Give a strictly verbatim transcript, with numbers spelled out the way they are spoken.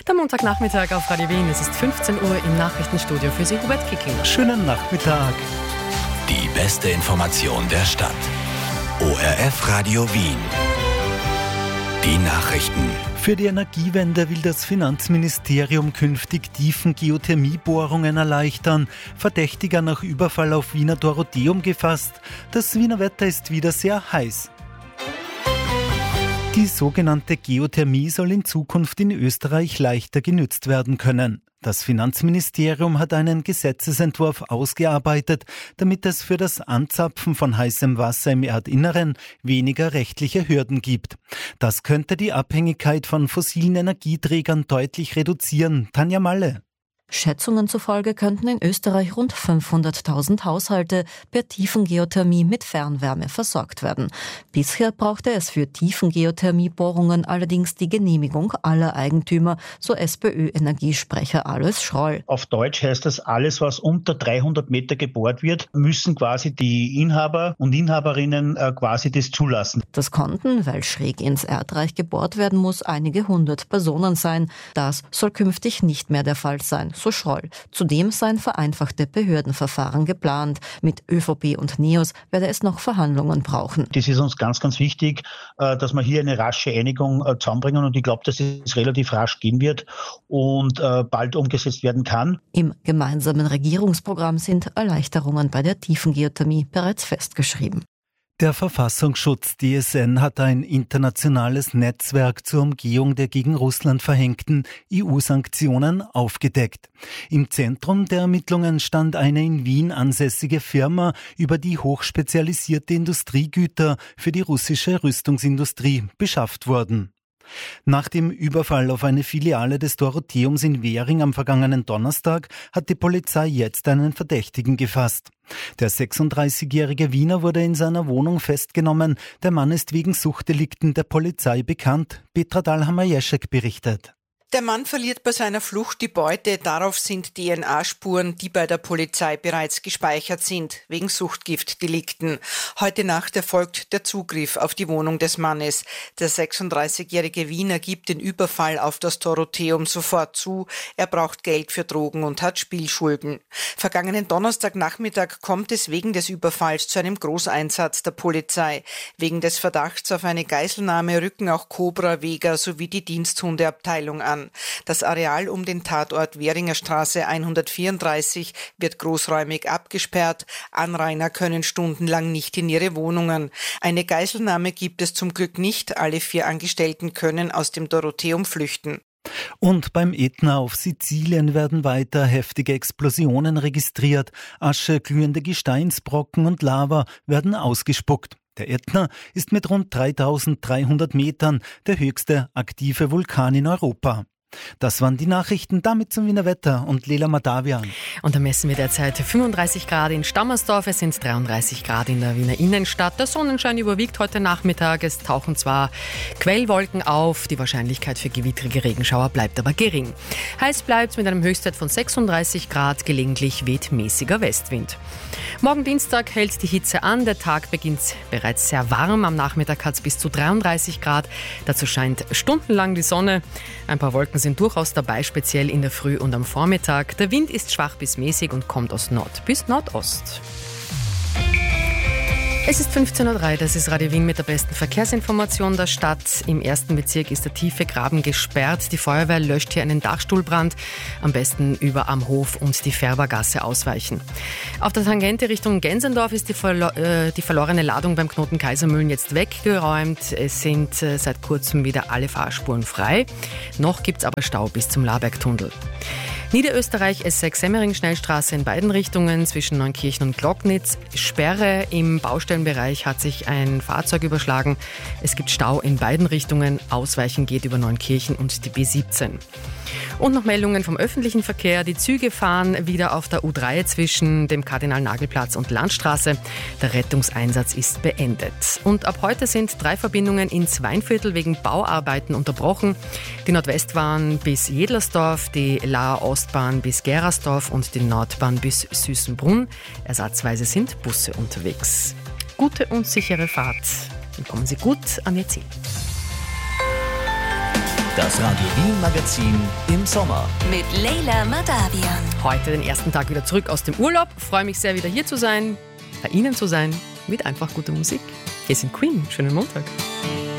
Der Montagnachmittag auf Radio Wien. Es ist fünfzehn Uhr im Nachrichtenstudio. Für Sie Hubert Kickinger. Schönen Nachmittag. Die beste Information der Stadt. O R F Radio Wien. Die Nachrichten. Für die Energiewende will das Finanzministerium künftig Tiefengeothermiebohrungen erleichtern. Verdächtiger nach Überfall auf Wiener Dorotheum gefasst. Das Wiener Wetter ist wieder sehr heiß. Die sogenannte Geothermie soll in Zukunft in Österreich leichter genützt werden können. Das Finanzministerium hat einen Gesetzesentwurf ausgearbeitet, damit es für das Anzapfen von heißem Wasser im Erdinneren weniger rechtliche Hürden gibt. Das könnte die Abhängigkeit von fossilen Energieträgern deutlich reduzieren. Tanja Malle. Schätzungen zufolge könnten in Österreich rund fünfhunderttausend Haushalte per Tiefengeothermie mit Fernwärme versorgt werden. Bisher brauchte es für Tiefengeothermiebohrungen allerdings die Genehmigung aller Eigentümer, so SPÖ-Energiesprecher Alois Schroll. Auf Deutsch heißt das, alles was unter dreihundert Meter gebohrt wird, müssen quasi die Inhaber und Inhaberinnen äh, quasi das zulassen. Das konnten, weil schräg ins Erdreich gebohrt werden muss, einige hundert Personen sein. Das soll künftig nicht mehr der Fall sein. So Schroll. Zudem seien vereinfachte Behördenverfahren geplant. Mit ÖVP und NEOS werde es noch Verhandlungen brauchen. Das ist uns ganz, ganz wichtig, dass wir hier eine rasche Einigung zusammenbringen und ich glaube, dass es relativ rasch gehen wird und bald umgesetzt werden kann. Im gemeinsamen Regierungsprogramm sind Erleichterungen bei der Tiefengeothermie bereits festgeschrieben. Der Verfassungsschutz D S N hat ein internationales Netzwerk zur Umgehung der gegen Russland verhängten E U-Sanktionen aufgedeckt. Im Zentrum der Ermittlungen stand eine in Wien ansässige Firma, über die hochspezialisierte Industriegüter für die russische Rüstungsindustrie beschafft wurden. Nach dem Überfall auf eine Filiale des Dorotheums in Währing am vergangenen Donnerstag hat die Polizei jetzt einen Verdächtigen gefasst. Der sechsunddreißigjährige Wiener wurde in seiner Wohnung festgenommen. Der Mann ist wegen Suchtdelikten der Polizei bekannt. Petra Dahlhammer-Jeschek berichtet. Der Mann verliert bei seiner Flucht die Beute. Darauf sind D N A-Spuren, die bei der Polizei bereits gespeichert sind, wegen Suchtgiftdelikten. Heute Nacht erfolgt der Zugriff auf die Wohnung des Mannes. Der sechsunddreißigjährige Wiener gibt den Überfall auf das Dorotheum sofort zu. Er braucht Geld für Drogen und hat Spielschulden. Vergangenen Donnerstagnachmittag kommt es wegen des Überfalls zu einem Großeinsatz der Polizei. Wegen des Verdachts auf eine Geiselnahme rücken auch Cobra, Vega sowie die Diensthundeabteilung an. Das Areal um den Tatort Währinger Straße hundertvierunddreißig wird großräumig abgesperrt. Anrainer können stundenlang nicht in ihre Wohnungen. Eine Geiselnahme gibt es zum Glück nicht. Alle vier Angestellten können aus dem Dorotheum flüchten. Und beim Ätna auf Sizilien werden weiter heftige Explosionen registriert. Asche, glühende Gesteinsbrocken und Lava werden ausgespuckt. Der Ätna ist mit rund dreitausenddreihundert Metern der höchste aktive Vulkan in Europa. Das waren die Nachrichten, damit zum Wiener Wetter und Lela Madavian. Und da messen wir derzeit fünfunddreißig Grad in Stammersdorf, es sind dreiunddreißig Grad in der Wiener Innenstadt. Der Sonnenschein überwiegt heute Nachmittag, es tauchen zwar Quellwolken auf, die Wahrscheinlichkeit für gewittrige Regenschauer bleibt aber gering. Heiß bleibt mit einem Höchstwert von sechsunddreißig Grad, gelegentlich weht mäßiger Westwind. Morgen Dienstag hält die Hitze an, der Tag beginnt bereits sehr warm, am Nachmittag hat es bis zu dreiunddreißig Grad, dazu scheint stundenlang die Sonne, ein paar Wolken sind durchaus dabei, speziell in der Früh und am Vormittag. Der Wind ist schwach bis mäßig und kommt aus Nord bis Nordost. Es ist fünfzehn Uhr drei, das ist Radio Wien mit der besten Verkehrsinformation der Stadt. Im ersten Bezirk ist der tiefe Graben gesperrt. Die Feuerwehr löscht hier einen Dachstuhlbrand. Am besten über am Hof und die Färbergasse ausweichen. Auf der Tangente Richtung Gensendorf ist die, verlo- äh, die verlorene Ladung beim Knoten Kaisermühlen jetzt weggeräumt. Es sind äh, seit kurzem wieder alle Fahrspuren frei. Noch gibt es aber Stau bis zum Labergtunnel. Niederösterreich S sechs Semmering-Schnellstraße in beiden Richtungen zwischen Neunkirchen und Glocknitz. Sperre im Baustellenbereich hat sich ein Fahrzeug überschlagen. Es gibt Stau in beiden Richtungen. Ausweichen geht über Neunkirchen und die B siebzehn. Und noch Meldungen vom öffentlichen Verkehr. Die Züge fahren wieder auf der U drei zwischen dem Kardinal-Nagel-Platz und Landstraße. Der Rettungseinsatz ist beendet. Und ab heute sind drei Verbindungen ins Weinviertel wegen Bauarbeiten unterbrochen. Die Nordwestbahn bis Jedlersdorf, die Laer Ostbahn bis Gerasdorf und die Nordbahn bis Süßenbrunn. Ersatzweise sind Busse unterwegs. Gute und sichere Fahrt. Und kommen Sie gut an Ihr Ziel. Das Radio Wien Magazin im Sommer. Mit Leila Madavian. Heute den ersten Tag wieder zurück aus dem Urlaub. Freue mich sehr, wieder hier zu sein, bei Ihnen zu sein, mit einfach guter Musik. Hier sind Queen. Schönen Montag.